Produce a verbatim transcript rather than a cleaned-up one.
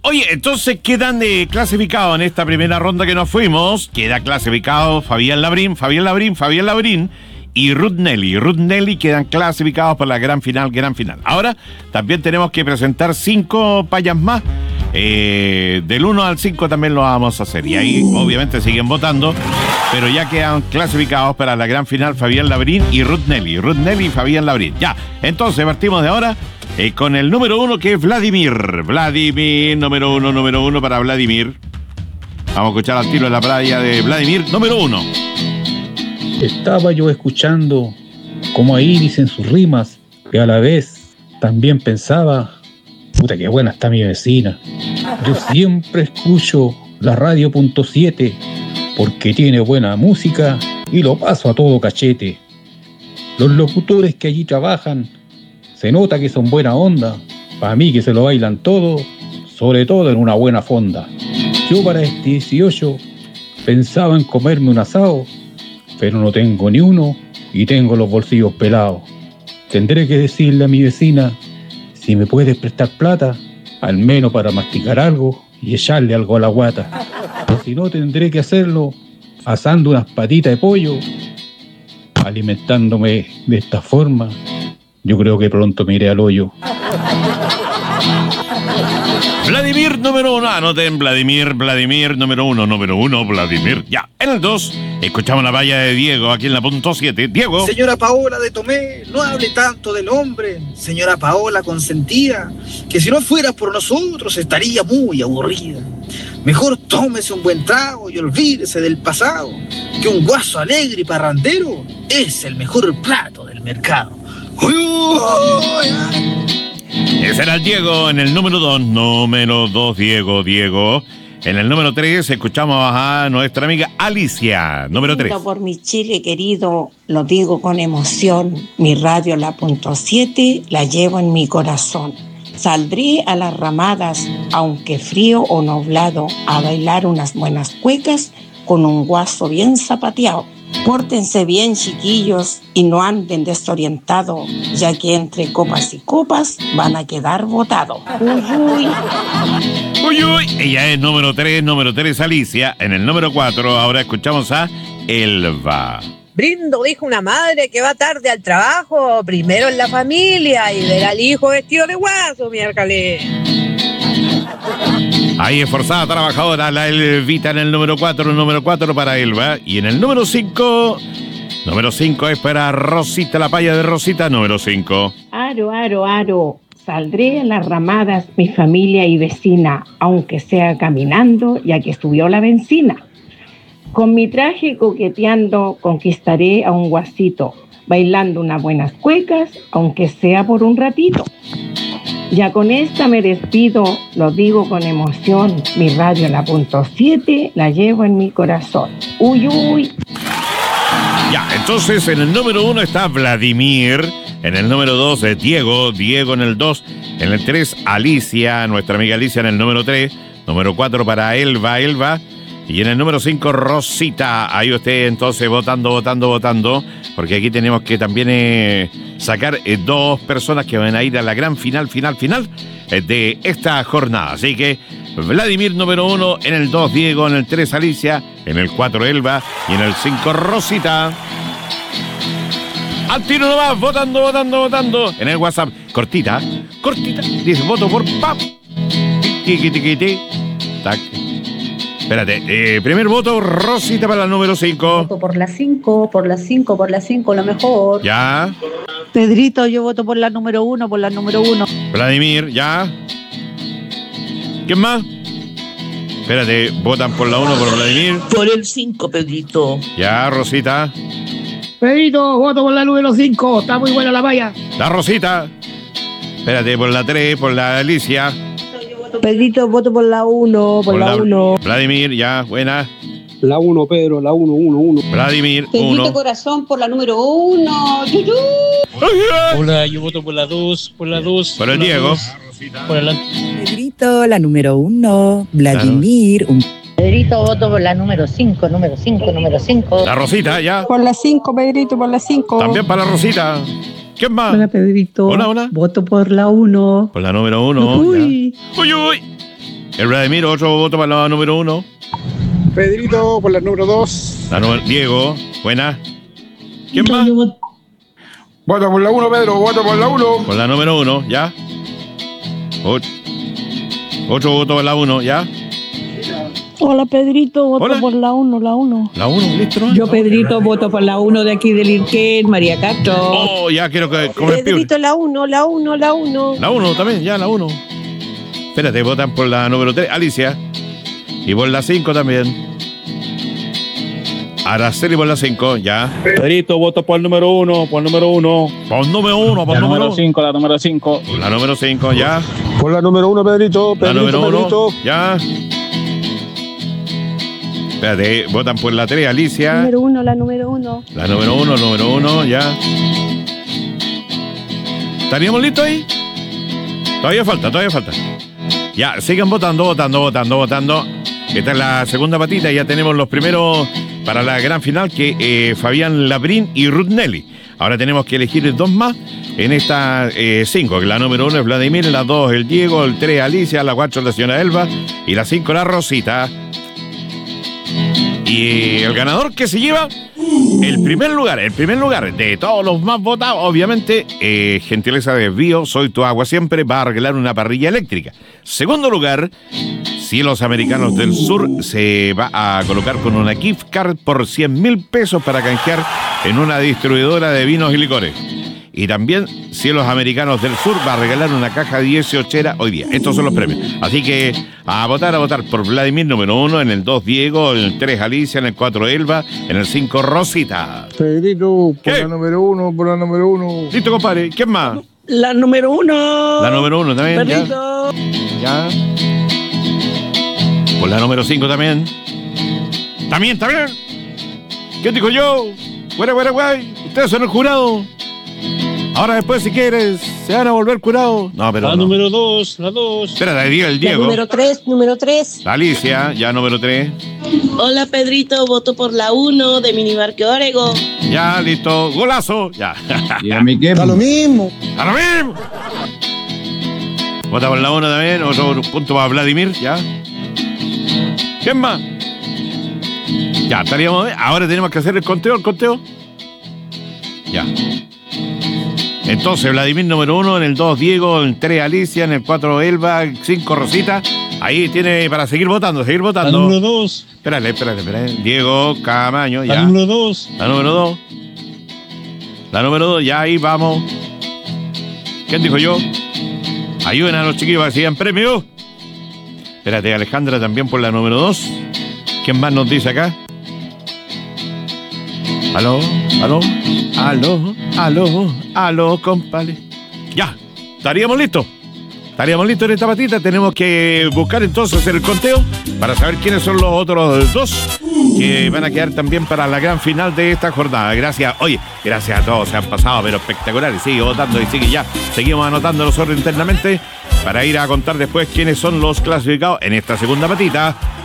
Oye, entonces quedan eh, clasificados en esta primera ronda que nos fuimos. Queda clasificado Fabián Labrín, Fabián Labrín, Fabián Labrín y Ruth Nelly. Ruth Nelly quedan clasificados para la gran final, gran final. Ahora también tenemos que presentar cinco payas más. Eh, del uno al cinco también lo vamos a hacer. Y ahí obviamente siguen votando. Pero ya quedan clasificados para la gran final Fabián Labrín y Ruth Nelly. Ruth Nelly y Fabián Labrín. Ya, entonces partimos de ahora eh, con el número uno, que es Vladimir. Vladimir, número uno, número uno para Vladimir. Vamos a escuchar al tiro de la playa de Vladimir, número uno. Estaba yo escuchando como ahí dicen sus rimas, que a la vez también pensaba, puta que buena está mi vecina. Yo siempre escucho la radio punto siete porque tiene buena música y lo paso a todo cachete. Los locutores que allí trabajan se nota que son buena onda, para mí que se lo bailan todo, sobre todo en una buena fonda. Yo para este dieciocho pensaba en comerme un asado, pero no tengo ni uno y tengo los bolsillos pelados. Tendré que decirle a mi vecina si me puedes prestar plata, al menos para masticar algo y echarle algo a la guata. O si no, tendré que hacerlo asando unas patitas de pollo, alimentándome de esta forma. Yo creo que pronto me iré al hoyo. Vladimir número uno, anoten Vladimir, Vladimir número uno, número uno, Vladimir. Ya, en el dos, escuchamos la valla de Diego aquí en la punto siete. Diego. Señora Paola de Tomé, no hable tanto del hombre. Señora Paola consentida, que si no fuera por nosotros estaría muy aburrida. Mejor tómese un buen trago y olvídese del pasado, que un guaso alegre y parrandero es el mejor plato del mercado. ¡Uy, uy, uy! Ese era el Diego en el número dos, número dos, Diego, Diego. En el número tres escuchamos a nuestra amiga Alicia, número tres. Por mi Chile querido, lo digo con emoción, mi radio la punto siete la llevo en mi corazón. Saldré a las ramadas, aunque frío o nublado, a bailar unas buenas cuecas con un guaso bien zapateado. Pórtense bien, chiquillos, y no anden desorientados, ya que entre copas y copas van a quedar botados. Uy, uy. Uy, uy. Ella es número tres, número tres, Alicia. En el número cuatro, ahora escuchamos a Elba. Brindo, dijo una madre que va tarde al trabajo, primero en la familia y ver al hijo vestido de guaso, miércoles. Ahí esforzada trabajadora, la Elvita en el número cuatro, número cuatro para Elba. Y en el número cinco, número cinco es para Rosita, la paya de Rosita, número cinco. Aro, aro, aro, saldré en las ramadas mi familia y vecina, aunque sea caminando, ya que subió la benzina. Con mi traje coqueteando conquistaré a un guasito, bailando unas buenas cuecas, aunque sea por un ratito. Ya con esta me despido, lo digo con emoción, mi radio la punto siete la llevo en mi corazón. Uy, uy. Ya, entonces en el número uno está Vladimir, en el número dos es Diego, Diego en el dos, en el tres Alicia, nuestra amiga Alicia en el número tres, número cuatro para Elba, Elba. Y en el número cinco, Rosita. Ahí usted entonces votando, votando, votando. Porque aquí tenemos que también eh, sacar eh, dos personas que van a ir a la gran final, final, final eh, de esta jornada. Así que Vladimir número uno, en el dos Diego, en el tres Alicia, en el cuatro Elba y en el cinco Rosita. Al tiro nomás, votando, votando, votando. En el WhatsApp, cortita, cortita. Dice, voto por pap. Tiqui, tiqui, tiqui. Tac. Espérate, eh, primer voto, Rosita para la número cinco. Voto por la cinco, por la cinco, por la cinco, lo mejor. Ya. Pedrito, yo voto por la número uno, por la número uno. Vladimir, ya. ¿Quién más? Espérate, votan por la uno por Vladimir. Por el cinco, Pedrito. Ya, Rosita. Pedrito, voto por la número cinco, está muy buena la valla. La Rosita. Espérate, por la tres, por la Alicia. Pedrito, voto por la uno, por, por la uno. Vladimir, ya, buena. La uno, Pedro, la uno, uno, uno. Vladimir, Pedrito uno. Corazón por la número uno. ¡Yuyú! Hola, yo voto por la dos, por la dos. Por el Diego. Por el... Pedrito, la número uno. Vladimir, un... Pedrito, voto por la número cinco, número cinco, número cinco. La Rosita, ya. Por la cinco, Pedrito, por la cinco. También para la Rosita. ¿Quién más? Hola, Pedrito. Hola, hola. Voto por la uno. Por la número uno. Uy. Ya. Uy, uy. El Vladimir, otro voto para la número uno. Pedrito por la número dos. La número, Diego, buena. ¿Quién más? Voto por la uno, Pedro, voto por la uno. Por la número uno, ¿ya? Ot- Otro voto por la uno, ¿ya? Hola Pedrito, voto Hola. por la uno, la uno. La uno, listo, ¿no? Yo, Pedrito, voto por la uno de aquí del Irquén, María Castro. Oh, ya quiero que comer pibe. Pedrito, la uno, la uno, la uno. La uno también, ya, la uno. Espérate, votan por la número tres, Alicia. Y por la cinco también. Araceli por la cinco, ya. Pedrito, voto por el número uno, por el número uno. Por número uno, por La número número uno. cinco, la número cinco. La número cinco, ya. Por la número uno, Pedrito. La Pedrito, número uno, Pedrito. ya. Espérate, votan por la tres, Alicia. Número uno, la número uno. La número uno, número uno, ya. ¿Estaríamos listos ahí? Todavía falta, todavía falta. Ya, sigan votando, votando, votando, votando. Esta es la segunda patita, ya tenemos los primeros para la gran final, que eh, Fabián Labrín y Ruth Nelly. Ahora tenemos que elegir dos más en estas eh, cinco, que la número uno es Vladimir, la dos el Diego, el tres Alicia, la cuatro la señora Elba y la cinco la Rosita. Y el ganador que se lleva el primer lugar, el primer lugar de todos los más votados, obviamente, eh, gentileza de Bio, Soy tu agua siempre, va a arreglar una parrilla eléctrica. Segundo lugar, Cielos Americanos del Sur se va a colocar con una gift card por cien mil pesos para canjear en una distribuidora de vinos y licores. Y también Cielos Americanos del Sur va a regalar una caja dieciochera hoy día. Estos son los premios. Así que a votar, a votar por Vladimir número uno, en el dos Diego, en el tres Alicia, en el cuatro Elba, en el cinco Rosita. Pedrito, por ¿Qué? la número uno, por la número uno. Listo, compadre. ¿Quién más? La número uno. La número uno también. Pedrito. Ya. Ya. Por la número cinco también. También, también. ¿Qué dijo yo? Güera, güera, güey. Ustedes son el jurado. Ahora después, si quieres, se van a volver curados. No, pero La no. número dos, la dos. Espérate, Diego, el La Diego. número tres, número tres. La Alicia, ya número tres. Hola Pedrito, voto por la uno de Minimarque Orego. Ya, listo. Golazo. Ya. Y a mí qué. Da lo mismo. ¡A lo mismo! Vota por la uno también. Otro punto para Vladimir, ya. ¿Quién más? Ya, estaríamos. Ahora tenemos que hacer el conteo, el conteo. Ya. Entonces, Vladimir número uno, en el dos Diego, en el tres Alicia, en el cuatro Elba, en el cinco Rosita. Ahí tiene para seguir votando, seguir La votando. número dos. Espérale, espérale, espérale. Diego Camaño, ya. La número dos. La número dos. La número dos, ya ahí vamos. ¿Quién dijo yo? Ayuden a los chiquillos para que sigan premios. Espérate, Alejandra también por la número dos. ¿Quién más nos dice acá? Aló, aló, aló, aló, aló, compadre. Ya, estaríamos listos. Estaríamos listos en esta patita. Tenemos que buscar entonces hacer el conteo para saber quiénes son los otros dos que van a quedar también para la gran final de esta jornada. Gracias, oye, gracias a todos, se han pasado, pero espectaculares. Sigue votando y sigue ya. Seguimos anotando nosotros internamente para ir a contar después quiénes son los clasificados en esta segunda patita